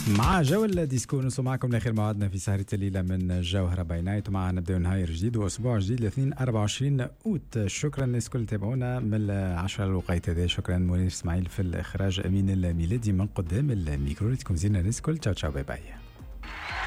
مع جولة ديسكو نوصل معكم لاخر موعدنا في سهرة الليلة من جوهرة باي نايت، ومعنا نبدأ نهاية جديد وأسبوع جديد الاثنين 24 أوت. شكرا للناس الكل تابعونا من 10 للوقت هذا. شكرا منير إسماعيل في الإخراج، أمين الميلادي من قدام الميكرو. لكم زينا الناس الكل. تشاو تشاو باي باي.